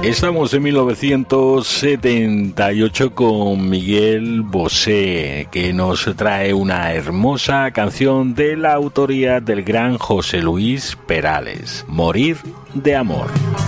Estamos en 1978 con Miguel Bosé, que nos trae una hermosa canción de la autoría del gran José Luis Perales, Morir de amor.